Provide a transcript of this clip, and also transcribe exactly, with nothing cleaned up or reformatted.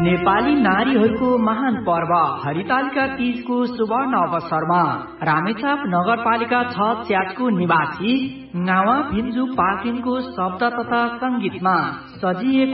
नेपाली नारीहरूको महान पर्व हरितालिका तीजको सुवर्ण अवसरमा रामेछाप नगरपालिका छ च्याटको निवासी गावा भिन्जु पाटिनको शब्द तथा संगीतमा सजिएको